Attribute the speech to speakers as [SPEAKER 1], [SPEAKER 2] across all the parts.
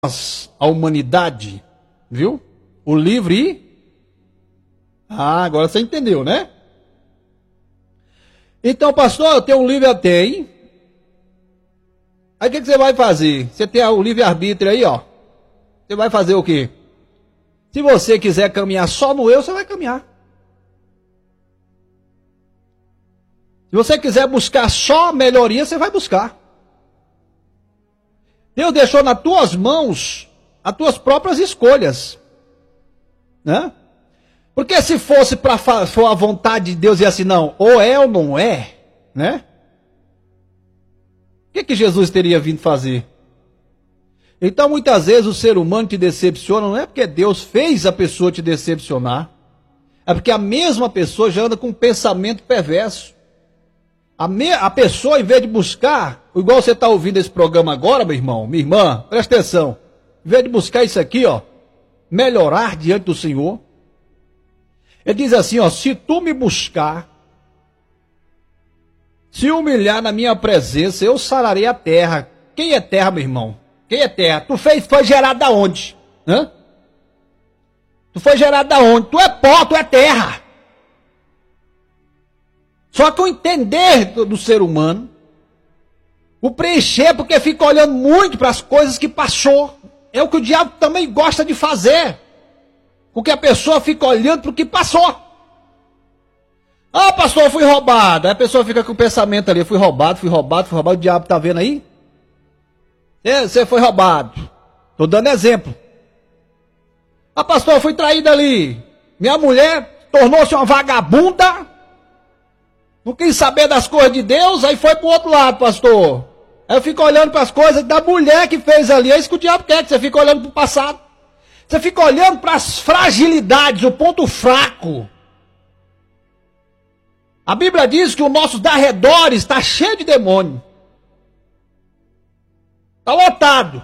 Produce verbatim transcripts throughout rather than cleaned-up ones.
[SPEAKER 1] a humanidade, viu? O livro e... Ah, agora você entendeu, né? Então, pastor, eu tenho um livre-arbítrio aí. Aí o que, que você vai fazer? Você tem o livre-arbítrio aí, ó. Você vai fazer o quê? Se você quiser caminhar só no eu, você vai caminhar. Se você quiser buscar só melhoria, você vai buscar. Deus deixou nas tuas mãos as tuas próprias escolhas, né? Porque se fosse para for a vontade de Deus e assim, não, ou é ou não é, né? O que, que Jesus teria vindo fazer? Então muitas vezes o ser humano te decepciona, não é porque Deus fez a pessoa te decepcionar, é porque a mesma pessoa já anda com um pensamento perverso. A, me, a pessoa, em vez de buscar, igual você está ouvindo esse programa agora, meu irmão, minha irmã, presta atenção, em vez de buscar isso aqui, ó, melhorar diante do Senhor, ele diz assim, ó, se tu me buscar, se humilhar na minha presença, eu sararei a terra. Quem é terra, meu irmão? Quem é terra? Tu fez, foi gerado da onde? Hã? Tu foi gerado da onde? Tu é pó, tu é terra. Só que o entender do, do ser humano, o preencher, porque fica olhando muito para as coisas que passou, é o que o diabo também gosta de fazer. Porque a pessoa fica olhando para o que passou. Ah, pastor, eu fui roubado. Aí a pessoa fica com o pensamento ali, fui roubado, fui roubado, fui roubado. O diabo está vendo aí? Você foi roubado. Estou dando exemplo. Ah, pastor, eu fui traído ali. Minha mulher tornou-se uma vagabunda. Não quis saber das coisas de Deus, aí foi para o outro lado, pastor. Aí eu fico olhando para as coisas da mulher que fez ali. É isso que o diabo quer, que você fica olhando para o passado. Você fica olhando para as fragilidades, o ponto fraco. A Bíblia diz que o nosso arredor está cheio de demônio. Está lotado.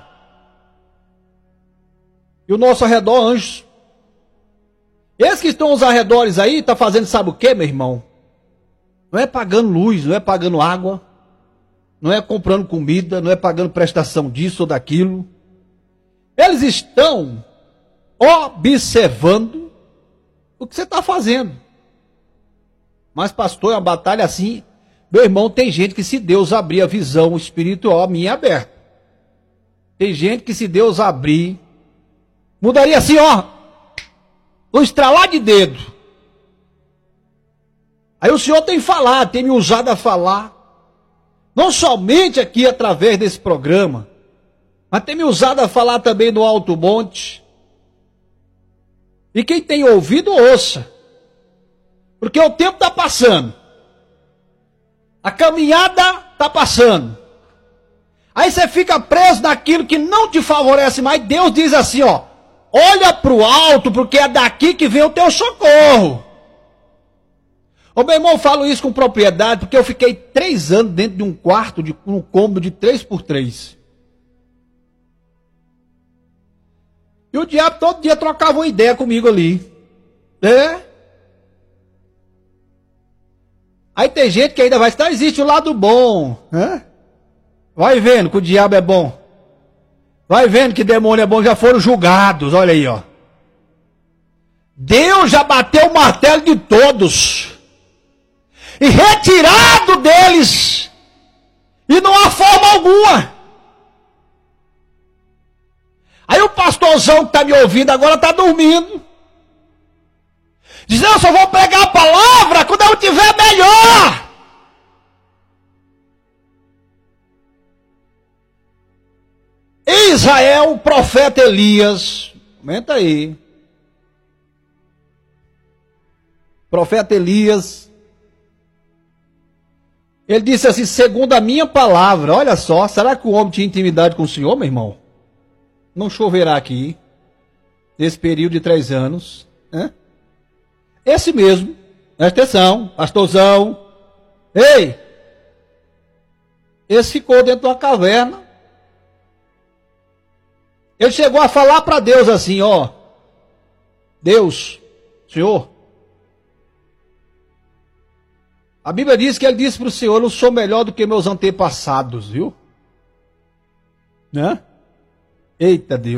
[SPEAKER 1] E o nosso arredor, anjos. Esses que estão aos arredores aí, está fazendo sabe o que, meu irmão? Não é pagando luz, não é pagando água, não é comprando comida, não é pagando prestação disso ou daquilo. Eles estão observando o que você está fazendo. Mas, pastor, é uma batalha assim. Meu irmão, tem gente que se Deus abrir a visão espiritual, a minha é aberta. Tem gente que se Deus abrir, mudaria assim, ó, o estralar de dedo. Aí o Senhor tem falado, tem me usado a falar, não somente aqui através desse programa, mas tem me usado a falar também no Alto Monte. E quem tem ouvido, ouça. Porque o tempo está passando. A caminhada está passando. Aí você fica preso naquilo que não te favorece mais. Deus diz assim, ó, olha para o alto, porque é daqui que vem o teu socorro. Ô meu irmão, eu falo isso com propriedade, porque eu fiquei três anos dentro de um quarto, de um cômodo de três por três. E o diabo todo dia trocava uma ideia comigo ali. É? Aí tem gente que ainda vai estar, existe o lado bom. Né? Vai vendo que o diabo é bom. Vai vendo que demônio é bom, já foram julgados, olha aí, ó. Deus já bateu o martelo de todos. E retirado deles. E não há forma alguma. Aí o pastorzão que está me ouvindo agora está dormindo. Diz, eu só vou pregar a palavra quando eu tiver melhor. Em Israel, o profeta Elias, comenta aí. Profeta Elias, ele disse assim, segundo a minha palavra, olha só, será que o homem tinha intimidade com o Senhor, meu irmão? Não choverá aqui, nesse período de três anos, né? Esse mesmo, presta atenção, pastorzão, ei, esse ficou dentro de uma caverna, ele chegou a falar para Deus assim, ó, Deus, Senhor, a Bíblia diz que ele disse para o Senhor, eu não sou melhor do que meus antepassados, viu? Né? Eita Deus.